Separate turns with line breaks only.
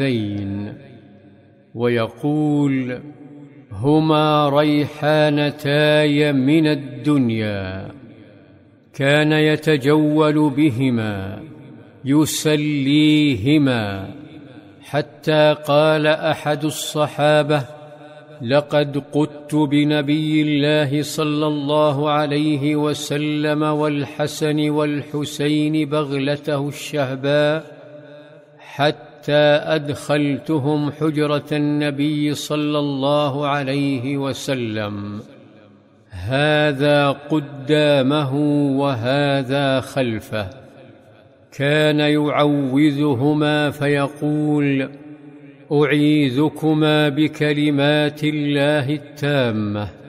ويقول: هما ريحانتاي من الدنيا، كان يتجول بهما يسليهما، حتى قال أحد الصحابة: لقد قدت بنبي الله صلى الله عليه وسلم والحسن والحسين بغلته الشهباء حتى أدخلتهم حجرة النبي صلى الله عليه وسلم، هذا قدامه وهذا خلفه. كان يعوذهما فيقول: أعيذكما بكلمات الله التامة